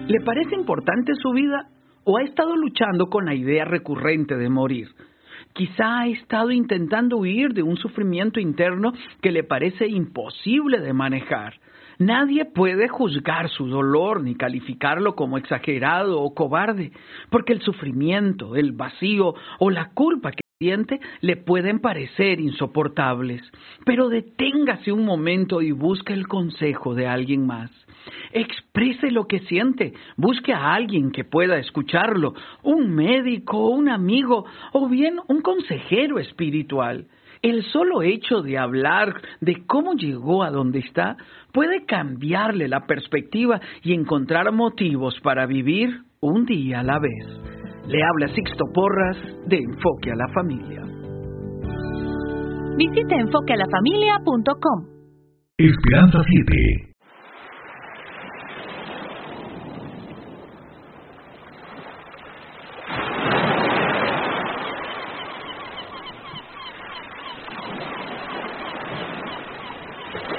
¿Le parece importante su vida o ha estado luchando con la idea recurrente de morir? Quizá ha estado intentando huir de un sufrimiento interno que le parece imposible de manejar. Nadie puede juzgar su dolor ni calificarlo como exagerado o cobarde, porque el sufrimiento, el vacío o la culpa que siente le pueden parecer insoportables. Pero deténgase un momento y busque el consejo de alguien más. Exprese lo que siente, busque a alguien que pueda escucharlo, un médico, un amigo o bien un consejero espiritual. El solo hecho de hablar de cómo llegó a donde está puede cambiarle la perspectiva y encontrar motivos para vivir un día a la vez. Le habla Sixto Porras de Enfoque a la Familia. Visite enfoquealafamilia.com. Esperanza 7.